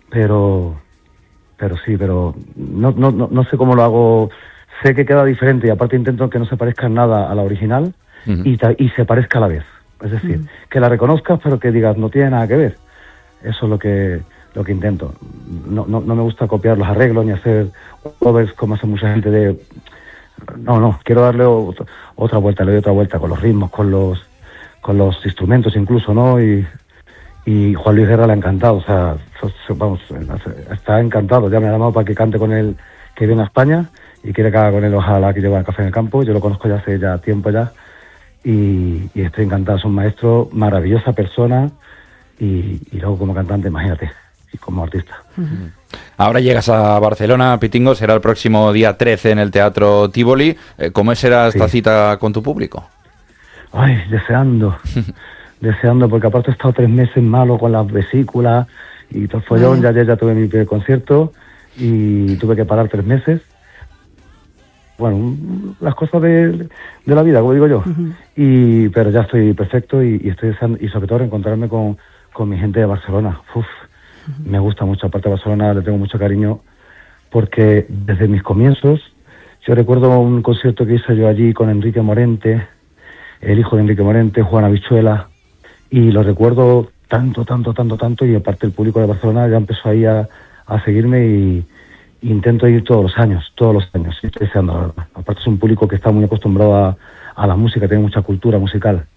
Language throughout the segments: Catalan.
pero sí, pero no sé cómo lo hago. Sé que queda diferente y aparte intento que no se parezca en nada a la original y se parezca a la vez. Es decir, que la reconozcas pero que digas no tiene nada que ver. Eso es lo que intento. No me gusta copiar los arreglos ni hacer covers como hace mucha gente de... No, quiero darle otra vuelta, le doy otra vuelta con los ritmos, con los instrumentos incluso, ¿no? Y Juan Luis Guerra le ha encantado, o sea, vamos, está encantado. Ya me ha llamado para que cante con él, que viene a España y quiere que haga con él ojalá que lleve el Café en el Campo. Yo lo conozco ya hace tiempo ya y estoy encantado. Es un maestro, maravillosa persona y luego como cantante, imagínate, y como artista. Ahora llegas a Barcelona, Pitingo, será el próximo día 13 en el Teatro Tívoli. ¿Cómo será esta cita con tu público? Ay, deseando, porque aparte he estado 3 meses malo con las vesículas y todo el follón. Ya tuve mi primer concierto y tuve que parar 3 meses. Bueno, las cosas de la vida, como digo yo. Pero ya estoy perfecto y estoy deseando, y sobre todo reencontrarme con mi gente de Barcelona. Me gusta mucho, aparte de Barcelona le tengo mucho cariño porque desde mis comienzos, yo recuerdo un concierto que hice yo allí con Enrique Morente, el hijo de Enrique Morente, Juan Habichuela, y lo recuerdo tanto, y aparte el público de Barcelona ya empezó ahí a seguirme y intento ir todos los años, estoy deseando, la verdad. Aparte es un público que está muy acostumbrado a la música, tiene mucha cultura musical,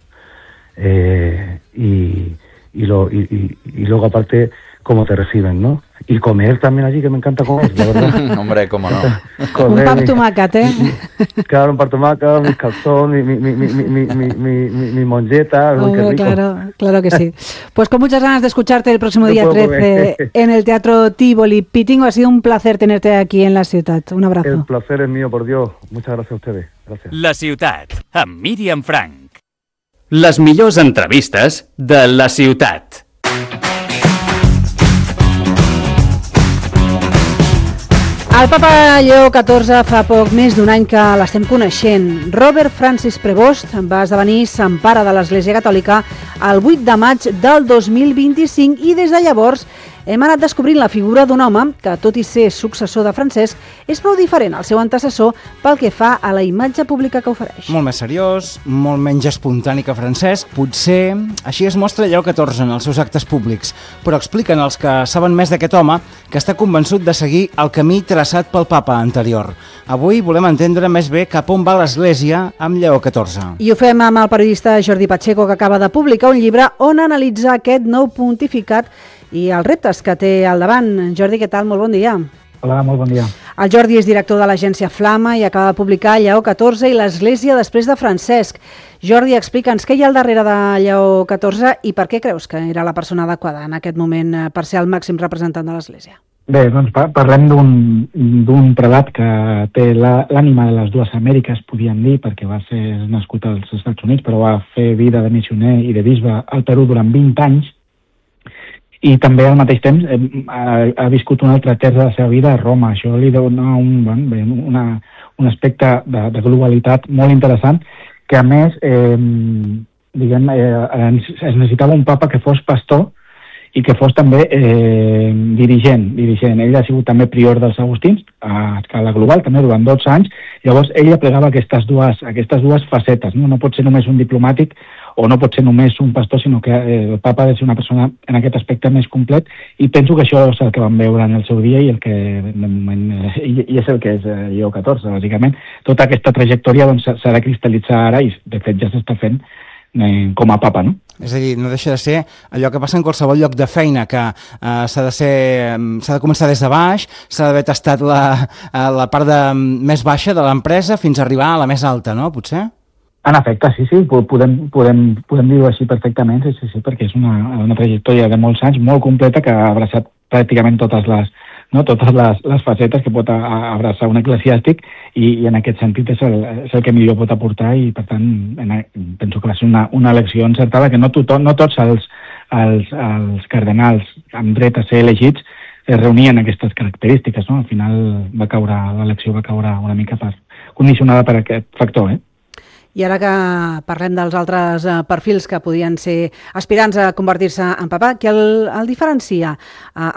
y luego aparte cómo te reciben, ¿no? Y comer también allí, que me encanta comer, la verdad. Hombre, cómo no. Un pa amb tomàquet, Claro, un pa amb tomàquet, mis calzones, mi monlleta, qué rico. Claro que sí. Pues con muchas ganas de escucharte el próximo día 13 en el Teatro Tívoli. Pitingo, ha sido un placer tenerte aquí en la ciutat. Un abrazo. El placer es mío, por Dios. Muchas gracias a ustedes. Gracias. La ciutat, amb Míriam Frank. Les millors entrevistes de la ciutat. El papa Lleó XIV fa poc més d'un any que l'estem coneixent. Robert Francis Prevost va esdevenir sant pare de l'Església Catòlica el 8 de maig del 2025 i des de llavors hem anat descobrint la figura d'un home que, tot i ser successor de Francesc, és prou diferent al seu antecessor pel que fa a la imatge pública que ofereix. Molt més seriós, molt menys espontani que Francesc, potser així es mostra Lleó XIV en els seus actes públics, però expliquen els que saben més d'aquest home que està convençut de seguir el camí traçat pel papa anterior. Avui volem entendre més bé cap on va l'Església amb Lleó XIV. I ho fem amb el periodista Jordi Pacheco, que acaba de publicar un llibre on analitzar aquest nou pontificat i els reptes que té al davant. Jordi, què tal? Molt bon dia. Hola, molt bon dia. El Jordi és director de l'agència Flama i acaba de publicar Lleó XIV i l'Església després de Francesc. Jordi, explica'ns què hi ha al darrere de Lleó XIV i per què creus que era la persona adequada en aquest moment per ser el màxim representant de l'Església. Bé, doncs parlem d'un prelat que té l'ànima de les dues Amèriques, podríem dir, perquè va ser nascut als Estats Units, però va fer vida de missioner i de bisbe al Perú durant 20 anys, i també al mateix temps ha viscut un altre terç de la seva vida a Roma. Això li dona un aspecte de globalitat molt interessant, que a més es necessitava un papa que fos pastor i que fos també dirigent. Ell ha sigut també prior dels agustins a escala global, també durant 12 anys. Llavors ell aplegava aquestes dues facetes, no? No pot ser només un diplomàtic o no pot ser només un pastor, sinó que el papa ha de ser una persona en aquest aspecte més complet, i penso que això és el que vam veure en el seu dia i el que de moment i és el que és Lleó XIV, bàsicament. Tota aquesta trajectòria s'ha de cristal·litzar ara i de fet ja s'està fent com a papa, no? És a dir, no deixa de ser allò que passa en qualsevol lloc de feina, que s'ha de començar des de baix, s'ha d'haver tastat la part més baixa de l'empresa fins a arribar a la més alta, no? Potser? En efecte, sí, podem dir-ho així perfectament, sí, perquè és una trajectòria de molts anys, molt completa, que ha abraçat pràcticament totes les facetes que pot abraçar un eclesiàstic, i en aquest sentit és el que millor pot aportar, i per tant penso que va ser una elecció encertada, que no tots els cardenals amb dret a ser elegits reunien aquestes característiques, no? Al final l'elecció va caure una mica condicionada per aquest factor, I ara que parlem dels altres perfils que podien ser aspirants a convertir-se en papa, què el diferencia